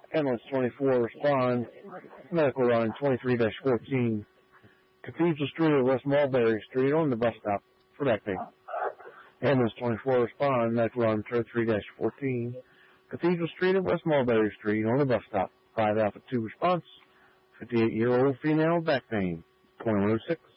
Ambulance 24 respond. Medical line 23-14. Cathedral Street or West Mulberry Street on the bus stop for back pain. Ambulance 24 respond. Medical line 33-14. Cathedral Street or West Mulberry Street on the bus stop. 5 Alpha 2 response. 58-year-old female back pain. 2106.